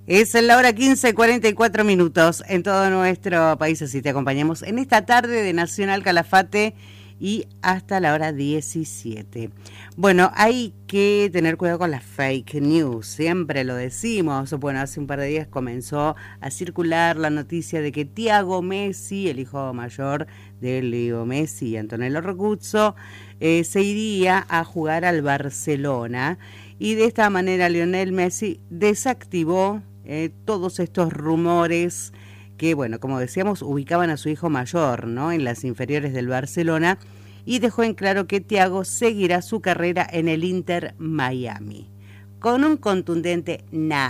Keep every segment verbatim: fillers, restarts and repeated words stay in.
Es la hora quince, cuarenta y cuatro minutos en todo nuestro país, así te acompañamos en esta tarde de Nacional Calafate y hasta la hora diecisiete. Bueno, hay que tener cuidado con las fake news, siempre lo decimos. Bueno, hace un par de días comenzó a circular la noticia de que Thiago Messi, el hijo mayor de Leo Messi y Antonello Rocuzzo, eh, se iría a jugar al Barcelona, y de esta manera Lionel Messi desactivó Eh, todos estos rumores que, bueno, como decíamos, ubicaban a su hijo mayor, ¿no?, en las inferiores del Barcelona, y dejó en claro que Thiago seguirá su carrera en el Inter Miami. Con un contundente nah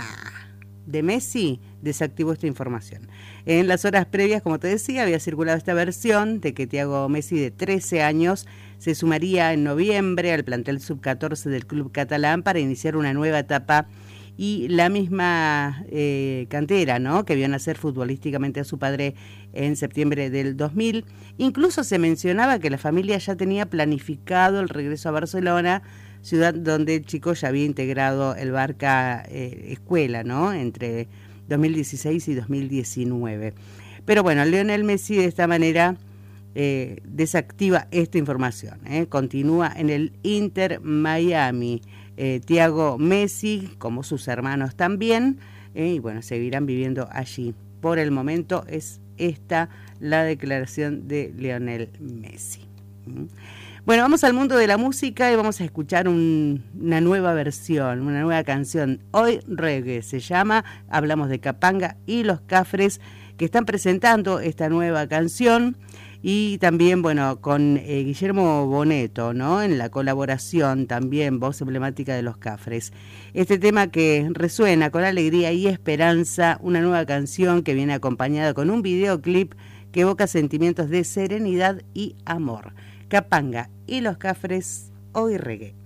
de Messi, desactivó esta información. En las horas previas, como te decía, había circulado esta versión de que Thiago Messi, de trece años, se sumaría en noviembre al plantel sub catorce del club catalán para iniciar una nueva etapa, y la misma eh, cantera, ¿no?, que vio nacer futbolísticamente a su padre en septiembre del dos mil. Incluso se mencionaba que la familia ya tenía planificado el regreso a Barcelona, ciudad donde el chico ya había integrado el Barca eh, Escuela, ¿no?, entre dos mil dieciséis y dos mil diecinueve. Pero bueno, Lionel Messi de esta manera eh, desactiva esta información, ¿eh? Continúa en el Inter Miami. Eh, Thiago Messi, como sus hermanos también, eh, y bueno, seguirán viviendo allí. Por el momento es esta la declaración de Lionel Messi. ¿Mm? Bueno, vamos al mundo de la música y vamos a escuchar un, una nueva versión, una nueva canción. Hoy Reggae se llama. Hablamos de Kapanga y Los Cafres, que están presentando esta nueva canción. Y también, bueno, con eh, Guillermo Bonetto, ¿no?, en la colaboración también, voz emblemática de Los Cafres. Este tema que resuena con alegría y esperanza, una nueva canción que viene acompañada con un videoclip que evoca sentimientos de serenidad y amor. Kapanga y Los Cafres, Hoy Reggae.